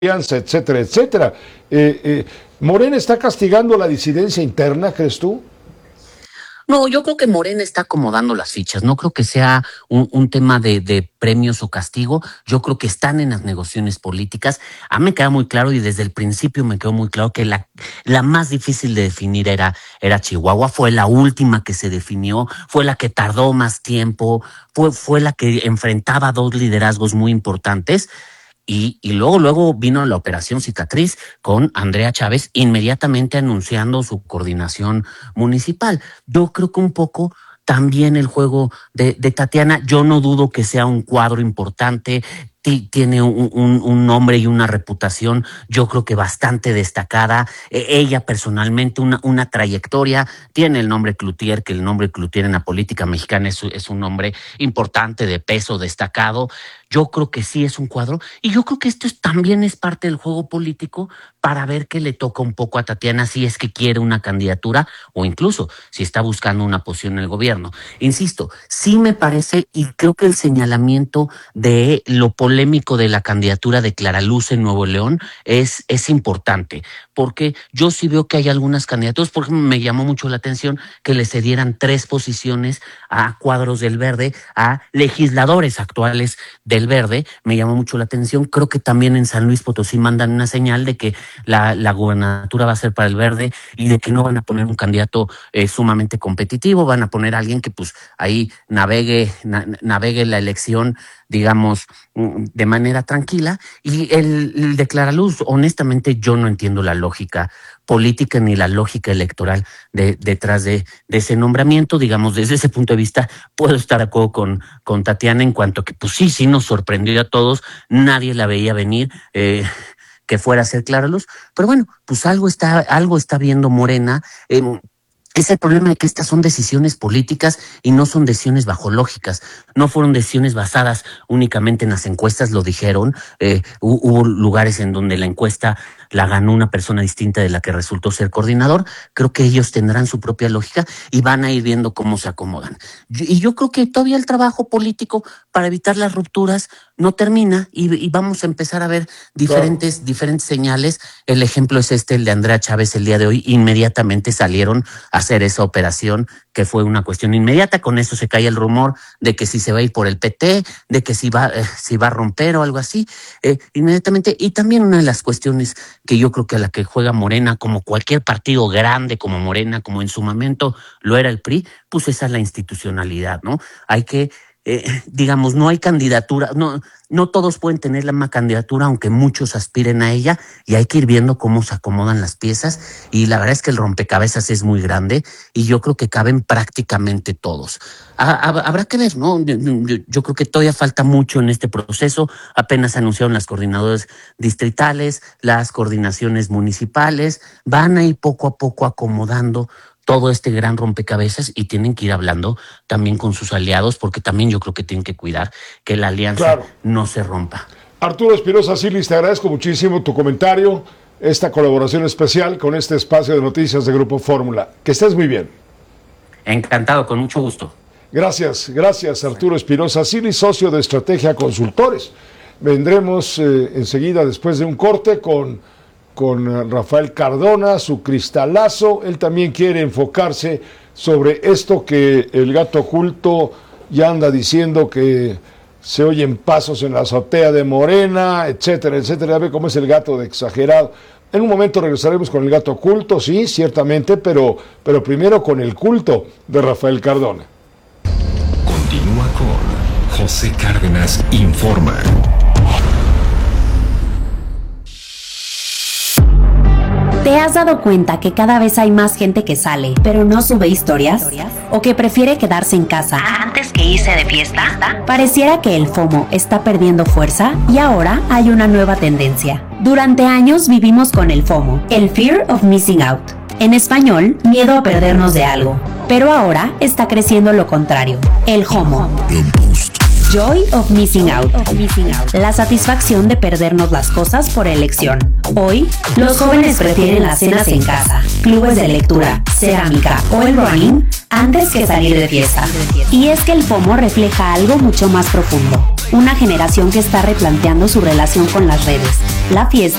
alianza, etcétera, etcétera. ¿Morena está castigando la disidencia interna, crees tú? No, yo creo que Morena está acomodando las fichas. No creo que sea un tema de premios o castigo. Yo creo que están en las negociaciones políticas. A mí me queda muy claro y desde el principio me quedó muy claro que la más difícil de definir era Chihuahua. Fue la última que se definió, fue la que tardó más tiempo, fue la que enfrentaba dos liderazgos muy importantes. Y luego vino la operación Cicatriz con Andrea Chávez inmediatamente anunciando su coordinación municipal. Yo creo que un poco también el juego de Tatiana, yo no dudo que sea un cuadro importante, tiene un nombre y una reputación, yo creo que bastante destacada. Ella personalmente, una trayectoria, tiene el nombre Cloutier, que el nombre Cloutier en la política mexicana es un nombre importante, de peso, destacado. Yo creo que sí es un cuadro y yo creo que también es parte del juego político para ver qué le toca un poco a Tatiana si es que quiere una candidatura o incluso si está buscando una posición en el gobierno. Insisto, sí me parece y creo que el señalamiento de lo polémico de la candidatura de Clara Luz en Nuevo León es importante, porque yo sí veo que hay algunas candidaturas. Por ejemplo, me llamó mucho la atención que le cedieran 3 posiciones a cuadros del Verde, a legisladores actuales del Verde. Me llamó mucho la atención. Creo que también en San Luis Potosí mandan una señal de que la gubernatura va a ser para el Verde y de que no van a poner un candidato sumamente competitivo, van a poner a alguien que pues ahí navegue la elección, digamos, de manera tranquila. Y el de Clara Luz, honestamente, yo no entiendo la lógica política ni la lógica electoral detrás de ese nombramiento. Digamos, desde ese punto de vista, puedo estar de acuerdo con Tatiana en cuanto que, pues sí nos sorprendió a todos, nadie la veía venir, que fuera a ser Clara Luz, pero bueno, pues algo está viendo Morena. Es el problema de que estas son decisiones políticas y no son decisiones bajo lógicas. No fueron decisiones basadas únicamente en las encuestas, lo dijeron. Hubo lugares en donde la encuesta la ganó una persona distinta de la que resultó ser coordinador. Creo que ellos tendrán su propia lógica y van a ir viendo cómo se acomodan. Y yo creo que todavía el trabajo político para evitar las rupturas no termina y vamos a empezar a ver diferentes señales. El ejemplo es el de Andrea Chávez el día de hoy. Inmediatamente salieron a hacer esa operación, que fue una cuestión inmediata. Con eso se cae el rumor de que si se va a ir por el PT, de que si va a romper o algo así, inmediatamente. Y también una de las cuestiones que yo creo que a la que juega Morena, como cualquier partido grande como Morena, como en su momento lo era el PRI, pues esa es la institucionalidad, ¿no? Hay que digamos, no hay candidatura, no todos pueden tener la misma candidatura, aunque muchos aspiren a ella, y hay que ir viendo cómo se acomodan las piezas. Y la verdad es que el rompecabezas es muy grande y yo creo que caben prácticamente todos. Habrá que ver, ¿no? Yo creo que todavía falta mucho en este proceso. Apenas anunciaron las coordinadoras distritales, las coordinaciones municipales, van a ir poco a poco acomodando todo este gran rompecabezas y tienen que ir hablando también con sus aliados, porque también yo creo que tienen que cuidar que la alianza no se rompa. Arturo Espinosa Silis, te agradezco muchísimo tu comentario, esta colaboración especial con este espacio de noticias de Grupo Fórmula. Que estés muy bien. Encantado, con mucho gusto. Gracias Arturo Espinosa Silis, socio de Estrategia Consultores. Vendremos enseguida, después de un corte, con Rafael Cardona, su cristalazo. Él también quiere enfocarse sobre esto que el gato oculto ya anda diciendo, que se oyen pasos en la azotea de Morena, etcétera, etcétera. Ya ve cómo es el gato de exagerado. En un momento regresaremos con el gato oculto, sí, ciertamente, pero primero con el culto de Rafael Cardona. Continúa con José Cárdenas Informa. ¿Te has dado cuenta que cada vez hay más gente que sale, pero no sube historias? ¿O que prefiere quedarse en casa antes que irse de fiesta? Pareciera que el FOMO está perdiendo fuerza y ahora hay una nueva tendencia. Durante años vivimos con el FOMO, el Fear of Missing Out. En español, miedo a perdernos de algo. Pero ahora está creciendo lo contrario, el JOMO. Joy of Missing Out. La satisfacción de perdernos las cosas por elección. Hoy, los jóvenes prefieren las cenas en casa, clubes de lectura, cerámica o el running antes que salir de fiesta. Y es que el FOMO refleja algo mucho más profundo. Una generación que está replanteando su relación con las redes, la fiesta